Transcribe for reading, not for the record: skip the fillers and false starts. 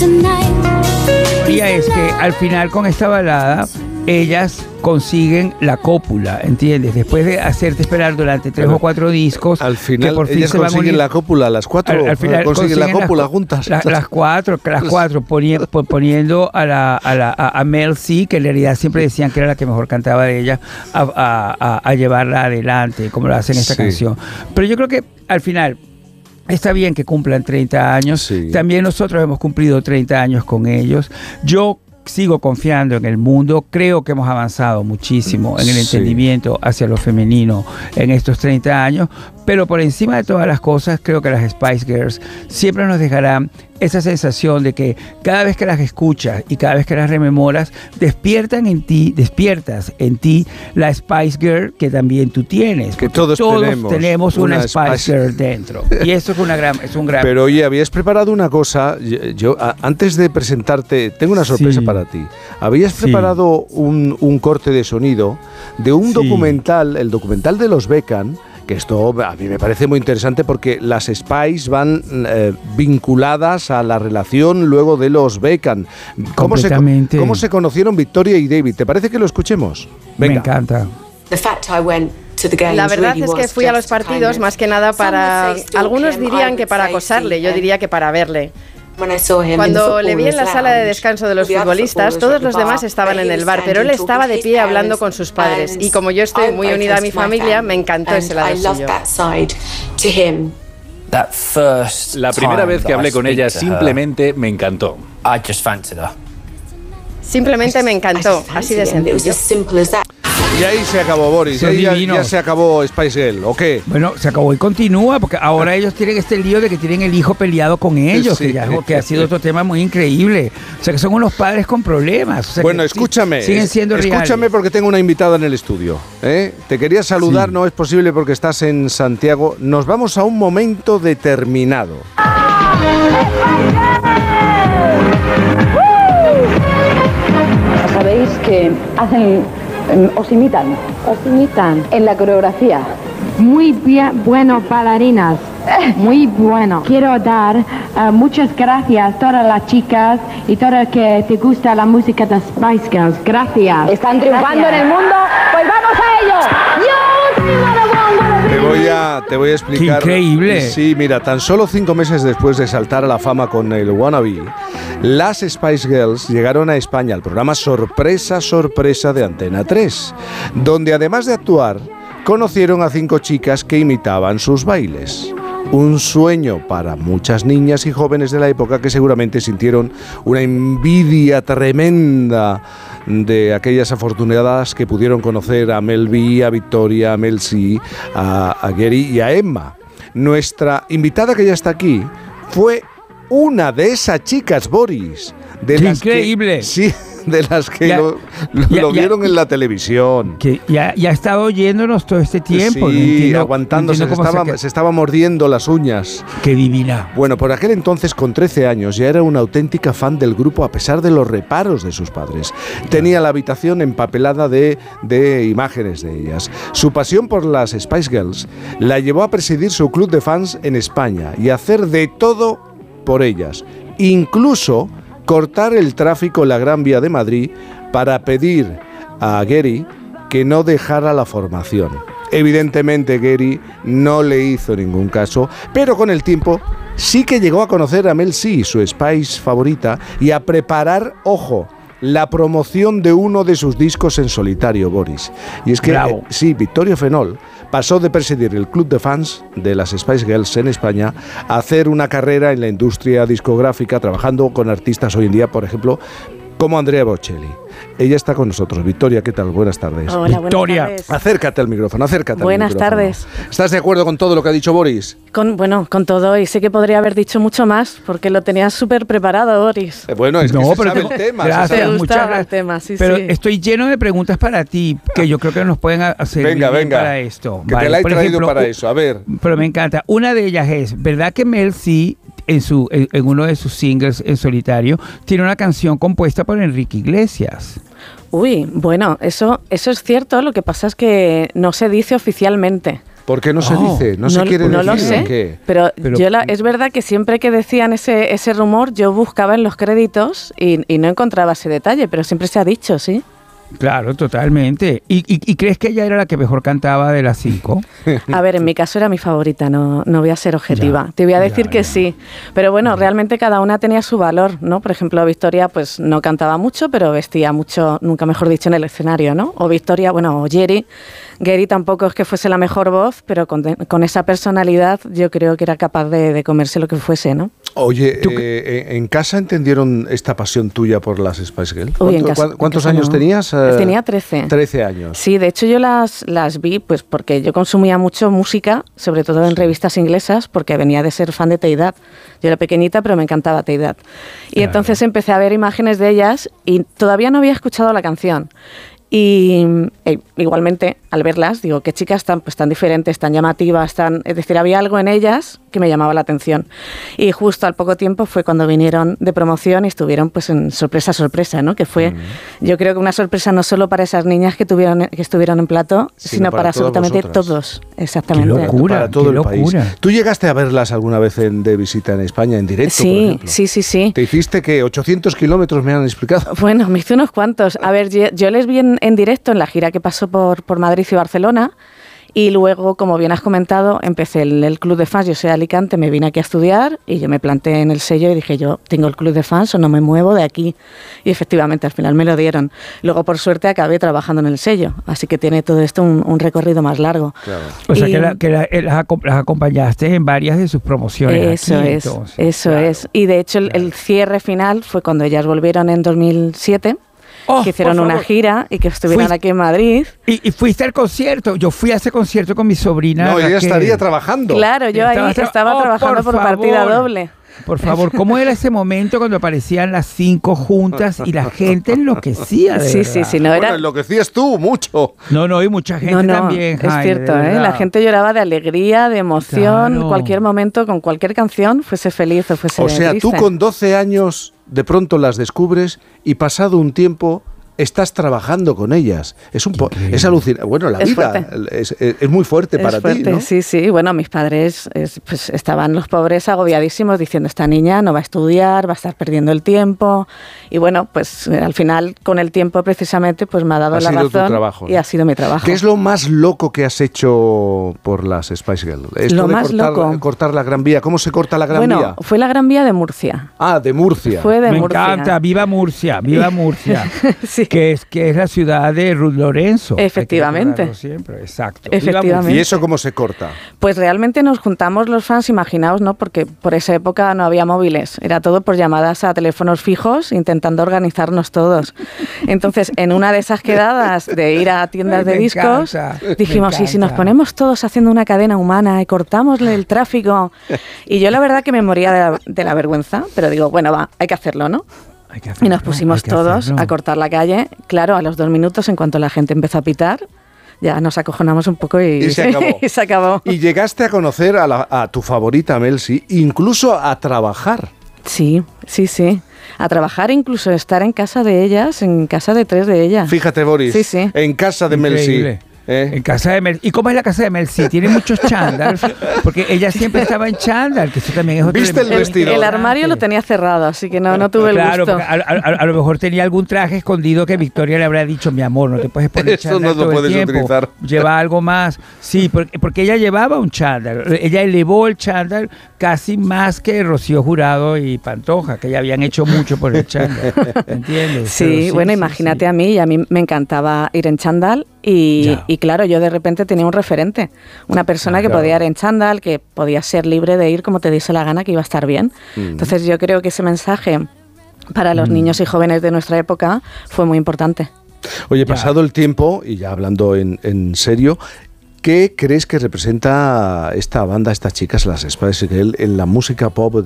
Es que al final con esta balada ellas consiguen la cópula, ¿entiendes? Después de hacerte esperar durante 3 o 4 discos, al final que por fin ellas consiguen la cópula, las 4 al final consiguen la cópula juntas. Las cuatro poniendo a Mel C, que en realidad siempre decían que era la que mejor cantaba de ella, a llevarla adelante, como lo hacen en esta canción. Pero yo creo que al final está bien que cumplan 30 años. Sí. También nosotros hemos cumplido 30 años con ellos. Yo sigo confiando en el mundo. Creo que hemos avanzado muchísimo en el entendimiento hacia lo femenino en estos 30 años. Pero por encima de todas las cosas, creo que las Spice Girls siempre nos dejarán esa sensación de que cada vez que las escuchas y cada vez que las rememoras, despiertas en ti la Spice Girl que también tú tienes. Que todos tenemos una Spice Girl dentro. Y eso es un gran... Pero oye, habías preparado una cosa. Yo antes de presentarte, tengo una sorpresa para ti. Habías preparado un corte de sonido de un documental, el documental de los Beckham, que esto a mí me parece muy interesante porque las Spice van vinculadas a la relación luego de los Beckham. ¿Cómo se conocieron Victoria y David? ¿Te parece que lo escuchemos? Venga. Me encanta. La verdad es que fui a los partidos más que nada para... Algunos dirían que para acosarle, yo diría que para verle. Cuando le vi en la sala de descanso de los futbolistas, todos los demás estaban en el bar, pero él estaba de pie hablando con sus padres. Y como yo estoy muy unida a mi familia, me encantó ese lado suyo. La primera vez que hablé con ella simplemente me encantó. Simplemente me encantó, así de sencillo. Y ahí se acabó, Boris. Ya se acabó Spice Girl, ¿o qué? Bueno, se acabó y continúa, porque ahora ellos tienen este lío de que tienen el hijo peleado con ellos, que ha sido otro tema muy increíble. O sea, que son unos padres con problemas. O sea, bueno, escúchame. Siguen siendo escúchame porque tengo una invitada en el estudio. Te quería saludar, no es posible porque estás en Santiago. Nos vamos a un momento determinado. Sabéis que os imitan en la coreografía. Muy bien, bueno, bailarinas. Muy bueno. Quiero dar muchas gracias a todas las chicas y todas que te gusta la música de Spice Girls. Gracias. Están triunfando en el mundo. Pues vamos a ello. Te voy a explicar. ¡Qué increíble! Sí, mira, tan solo 5 meses después de saltar a la fama con el Wannabe, las Spice Girls llegaron a España al programa Sorpresa de Antena 3, donde además de actuar, conocieron a 5 chicas que imitaban sus bailes. Un sueño para muchas niñas y jóvenes de la época que seguramente sintieron una envidia tremenda de aquellas afortunadas que pudieron conocer a Mel B, a Victoria, a Mel C, a Geri y a Emma. Nuestra invitada que ya está aquí fue una de esas chicas, Boris. ¡Increíble! Sí, de las que lo vieron en la televisión. Que ya ha estado oyéndonos todo este tiempo. Sí, aguantándose, se estaba mordiendo las uñas. ¡Qué divina! Bueno, por aquel entonces, con 13 años, ya era una auténtica fan del grupo a pesar de los reparos de sus padres. Tenía la habitación empapelada de imágenes de ellas. Su pasión por las Spice Girls la llevó a presidir su club de fans en España y a hacer de todo por ellas. Incluso cortar el tráfico en la Gran Vía de Madrid para pedir a Geri que no dejara la formación. Evidentemente Geri no le hizo ningún caso, pero con el tiempo sí que llegó a conocer a Mel C, su Spice favorita, y a preparar, ojo, la promoción de uno de sus discos en solitario, Boris. Y es que, Victoria Fenol pasó de presidir el club de fans de las Spice Girls en España a hacer una carrera en la industria discográfica, trabajando con artistas hoy en día, por ejemplo, como Andrea Bocelli. Ella está con nosotros. Victoria, ¿qué tal? Buenas tardes. Hola, Victoria, buenas tardes. Acércate al micrófono, Buenas tardes. ¿Estás de acuerdo con todo lo que ha dicho Boris? Con todo, y sé que podría haber dicho mucho más, porque lo tenías súper preparado, Boris. Bueno, es que se sabe el tema. Gracias, muchas gracias. El tema, sí, pero estoy lleno de preguntas para ti, que yo creo que nos pueden hacer venga, para esto. Que te la he traído para eso, a ver. Pero me encanta. Una de ellas es, ¿verdad que Mel C, en uno de sus singles en solitario, tiene una canción compuesta por Enrique Iglesias? Uy, bueno, eso es cierto, lo que pasa es que no se dice oficialmente. ¿Por qué no se dice? ¿No se quiere decir? No lo sé, ¿qué? pero es verdad que siempre que decían ese rumor, yo buscaba en los créditos y no encontraba ese detalle, pero siempre se ha dicho, ¿sí? Claro, totalmente. ¿Y crees que ella era la que mejor cantaba de las 5? A ver, en mi caso era mi favorita, no voy a ser objetiva. Te voy a decir que sí. Pero bueno, realmente cada una tenía su valor, ¿no? Por ejemplo, Victoria pues no cantaba mucho, pero vestía mucho, nunca mejor dicho, en el escenario, ¿no? O Victoria, o Geri tampoco es que fuese la mejor voz, pero con esa personalidad yo creo que era capaz de comerse lo que fuese, ¿no? Oye, ¿en casa entendieron esta pasión tuya por las Spice Girls? ¿Cuántos años tenías? Tenía 13. 13 años. Sí, de hecho yo las vi pues porque yo consumía mucho música, sobre todo en revistas inglesas, porque venía de ser fan de Teidad. Yo era pequeñita, pero me encantaba Teidad. Y entonces empecé a ver imágenes de ellas y todavía no había escuchado la canción. Y igualmente, al verlas, digo, qué chicas tan diferentes, tan llamativas, es decir, había algo en ellas que me llamaba la atención. Y justo al poco tiempo fue cuando vinieron de promoción y estuvieron pues en sorpresa, ¿no? Que fue, yo creo que una sorpresa no solo para esas niñas que estuvieron en plató, sino para absolutamente todos. Exactamente. Qué locura, para todo el país. ¿Tú llegaste a verlas alguna vez de visita en España, en directo, por ejemplo? Sí. ¿Te hiciste que 800 kilómetros me han explicado? Bueno, me hice unos cuantos. A ver, yo les vi en directo en la gira que pasó por Madrid y Barcelona, y luego, como bien has comentado, empecé el club de fans. Yo soy de Alicante, me vine aquí a estudiar y yo me planté en el sello y dije, yo tengo el club de fans o no me muevo de aquí. Y efectivamente, al final me lo dieron. Luego, por suerte, acabé trabajando en el sello, así que tiene todo esto un recorrido más largo. Claro. O sea, que las acompañaste en varias de sus promociones. Eso es. Y de hecho, el cierre final fue cuando ellas volvieron en 2007. Que hicieron una gira y que estuvieron aquí en Madrid. Y fuiste al concierto. Yo fui a ese concierto con mi sobrina. No, ella estaría trabajando. Claro, yo ahí estaba trabajando por partida doble. Por favor, ¿cómo era ese momento cuando aparecían las 5 juntas y la gente enloquecía? Sí. No era... enloquecías tú mucho. No, y mucha gente también. Es cierto, la gente lloraba de alegría, de emoción, en cualquier momento, con cualquier canción, fuese feliz o fuese triste. O sea, tú con 12 años de pronto las descubres y pasado un tiempo estás trabajando con ellas. Es alucinante. Bueno, la vida es muy fuerte para ti, ¿no? Sí. Bueno, mis padres pues estaban los pobres agobiadísimos diciendo, esta niña no va a estudiar, va a estar perdiendo el tiempo. Y bueno, pues al final, con el tiempo precisamente, pues me ha dado la razón. Ha sido tu trabajo, ¿no? Y ha sido mi trabajo. ¿Qué es lo más loco que has hecho por las Spice Girls? Lo más loco. Cortar la Gran Vía. ¿Cómo se corta la Gran Vía? Bueno, fue la Gran Vía de Murcia. Ah, de Murcia. Fue de Murcia. Me encanta. ¡Viva Murcia! ¡Viva Murcia! Sí. Que es la ciudad de Ruth Lorenzo. Efectivamente. Siempre, exacto. Efectivamente. ¿Y eso cómo se corta? Pues realmente nos juntamos los fans, imaginaos, ¿no? Porque por esa época no había móviles, era todo por llamadas a teléfonos fijos, intentando organizarnos todos. Entonces, en una de esas quedadas de ir a tiendas de discos, dijimos, ¿y si nos ponemos todos haciendo una cadena humana y cortámosle el tráfico? Y yo la verdad que me moría de la vergüenza, pero digo, bueno, hay que hacerlo, ¿no? Y nos pusimos todos a cortar la calle. Claro, a los 2 minutos, en cuanto la gente empezó a pitar, ya nos acojonamos un poco y se acabó. Y llegaste a conocer a tu favorita Mel C, incluso a trabajar. Sí. A trabajar, incluso estar en casa de ellas, en casa de 3 de ellas. Fíjate, Boris, en casa de Mel C. En casa de Mel. ¿Y cómo es la casa de Mel C? Tiene muchos chándals, porque ella siempre estaba en chándal, que eso también es otro. ¿Viste el vestido? El armario lo tenía cerrado, así que no tuve el gusto. Claro, a lo mejor tenía algún traje escondido que Victoria le habrá dicho, mi amor, no te puedes poner chándal eso no lo puedes utilizar. Lleva algo más. Sí, porque ella llevaba un chándal. Ella elevó el chándal casi más que Rocío Jurado y Pantoja, que ya habían hecho mucho por el chándal. ¿Entiendes? Sí, bueno, imagínate a mí me encantaba ir en chándal. Y claro, yo de repente tenía un referente, una persona que podía ir en chándal, que podía ser libre de ir como te diese la gana, que iba a estar bien. Entonces yo creo que ese mensaje para los niños y jóvenes de nuestra época fue muy importante. Oye, pasado el tiempo, y ya hablando en serio, ¿qué crees que representa esta banda, estas chicas, las Spice Girls, en la música pop